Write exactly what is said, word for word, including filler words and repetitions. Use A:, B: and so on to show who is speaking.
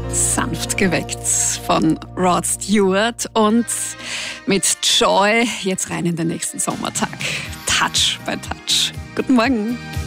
A: Sanft geweckt von Rod Stewart und mit Joy jetzt rein in den nächsten Sommertag. Touch by Touch. Guten Morgen.